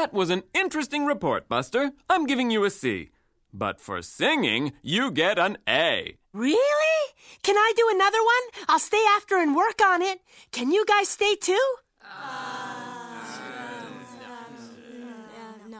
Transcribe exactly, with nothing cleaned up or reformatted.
That was an interesting report, Buster. I'm giving you a C. But for singing, you get an A. Really? Can I do another one? I'll stay after and work on it. Can you guys stay too?